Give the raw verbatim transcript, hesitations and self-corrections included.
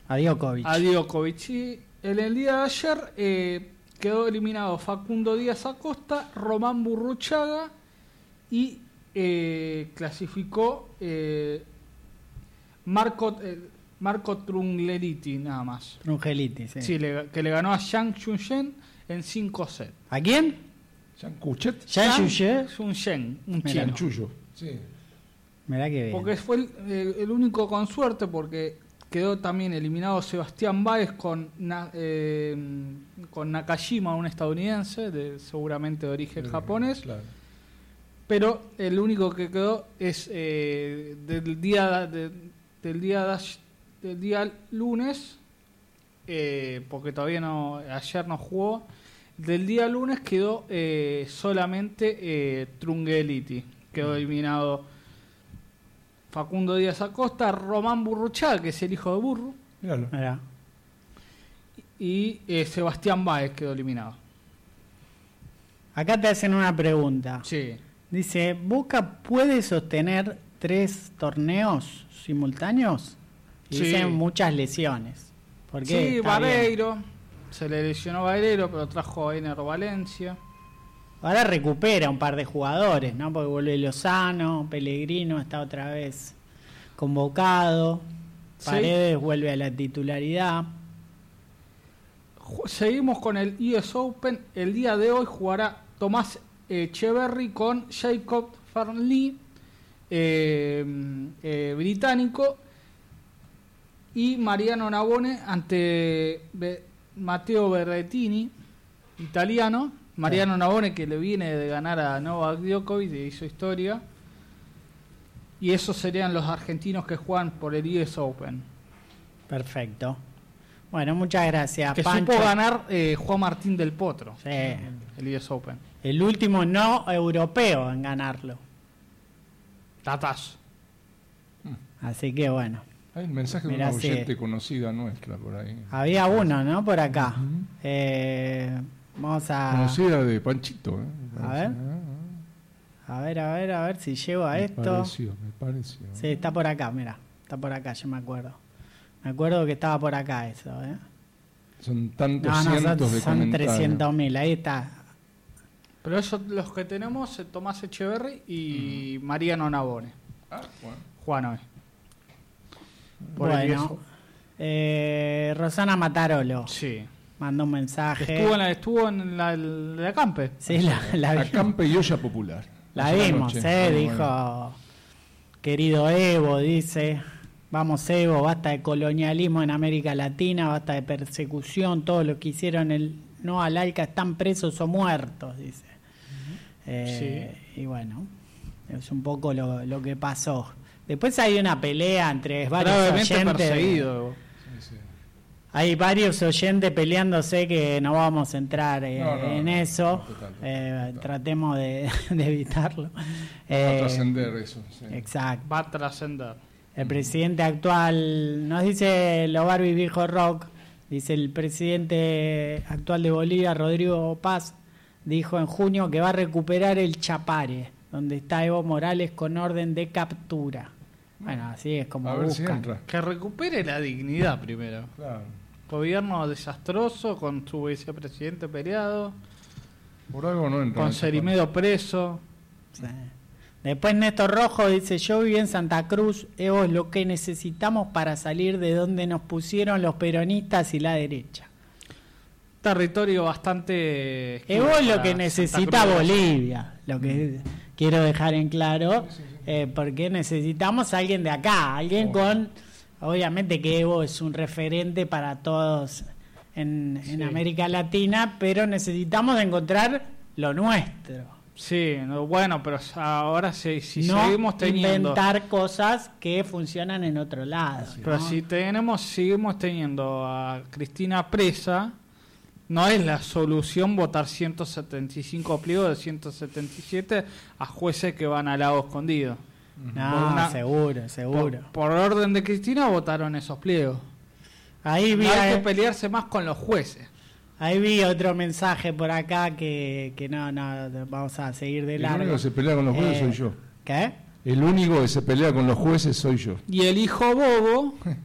A Djokovic. A Djokovic. Y en el día de ayer eh, quedó eliminado Facundo Díaz Acosta, Román Burruchaga y eh, clasificó eh, Marco, eh, Marco Trungelliti, nada más. Trungelliti, sí. Sí, le, que le ganó a Zhang Yunshen en cinco sets. ¿A quién? Zhang Kuchet. Zhang Yunshen. Yunshen, un Mirá. chino. Chanchullo. Sí. Mirá que bien. Porque fue el, el, el único con suerte, porque quedó también eliminado Sebastián Báez con, na, eh, con Nakajima, un estadounidense, de, seguramente de origen Sí, japonés. Claro. Pero el único que quedó es eh, del día de, del día de, del día lunes, eh, porque todavía no, ayer no jugó. Del día lunes quedó eh, solamente eh, Trungelliti, quedó Mm. eliminado Facundo Díaz Acosta, Román Burruchaga, que es el hijo de Burru, Míralo. Mirá. y eh, Sebastián Báez quedó eliminado. Acá te hacen una pregunta. Sí. Dice, ¿Boca puede sostener tres torneos simultáneos? Y Sí. dicen muchas lesiones. ¿Por qué? Sí, Está bien. Vareiro, se le lesionó Vareiro, pero trajo a Ener Valencia. Ahora recupera un par de jugadores, ¿no? Porque vuelve Lozano, Pellegrino está otra vez convocado. Sí. Paredes vuelve a la titularidad. Ju- Seguimos con el U S Open. El día de hoy jugará Tomás Echeverry con Jacob Farnley, eh, eh, británico, y Mariano Navone ante Be- Matteo Berrettini, italiano. Mariano Navone, que le viene de ganar a Novak Djokovic y hizo historia. Y esos serían los argentinos que juegan por el U S Open. Perfecto. Bueno, muchas gracias, Que Pancho. supo ganar eh, Juan Martín del Potro, Sí. el U S Open. El último no europeo en ganarlo. Tatazo. Así que bueno. Hay un mensaje de Mirá, una sí. oyente conocida nuestra por ahí. Había uno, ¿no? Por acá. Ujú. Eh, vamos a... Conocida de Panchito. ¿eh? A ver. A ver, a ver, a ver si llego a Me esto. pareció, me pareció. Sí, está por acá, mira. Está por acá, yo me acuerdo. Me acuerdo que estaba por acá eso, ¿eh? Son tantos No, no, cientos son, de son comentarios. trescientos mil, ahí está. Pero esos los que tenemos, eh, Tomás Echeverry y Mariano Navone. Ah, bueno. Juan hoy. Por el Bueno, U S Open. eh, Rosana Matarolo Sí. mandó un mensaje. Estuvo en la, estuvo en la, en la Campe. Sí, la, la vimos. Acampe y olla popular. La Ayer vimos, anoche. eh, Muy dijo, bueno. querido Evo, dice, vamos Evo, basta de colonialismo en América Latina, basta de persecución, todo lo que hicieron el no al ALCA están presos o muertos, dice. Eh, Y bueno, es un poco lo, lo que pasó. Después hay una pelea entre varios Gravemente oyentes. perseguido. Sí, sí. Hay varios oyentes peleándose que no vamos a entrar eh, No, no, en no, eso. total, total, Eh, total. Tratemos de, de evitarlo. Va a Eh, trascender eso. Sí. exacto. Va a trascender. El presidente actual, nos dice lo Barbie Viejo Rock, dice el presidente actual de Bolivia, Rodrigo Paz, dijo en junio que va a recuperar el Chapare, donde está Evo Morales con orden de captura. Bueno, así es como A ver si buscan. entra. Que recupere la dignidad primero. Claro. Gobierno desastroso, con su vicepresidente peleado, Por algo no entra. con en ese Cerimedo preso. Sí. Después Néstor Rojo dice, yo viví en Santa Cruz, Evo es lo que necesitamos para salir de donde nos pusieron los peronistas y la derecha. Territorio bastante... Evo es lo para que Santa necesita Cruz. Bolivia, lo que quiero dejar en claro, eh, porque necesitamos a alguien de acá, alguien con, obviamente que Evo es un referente para todos en, en Sí. América Latina, pero necesitamos encontrar lo nuestro. Sí, no, bueno, pero ahora sí, si no seguimos teniendo... inventar cosas que funcionan en otro lado. Pero ¿no? si tenemos, seguimos teniendo a Cristina presa, no es la solución votar ciento setenta y cinco pliegos de ciento setenta y siete a jueces que van al lago escondido. No, Por una- seguro, seguro. Por, por orden de Cristina votaron esos pliegos. Ahí vi, No hay a- que pelearse más con los jueces. ahí vi otro mensaje por acá que, que no, no, vamos a seguir de El largo. único que se pelea con los jueces Eh, soy yo. ¿Qué? El único que se pelea con los jueces soy yo. Y el hijo bobo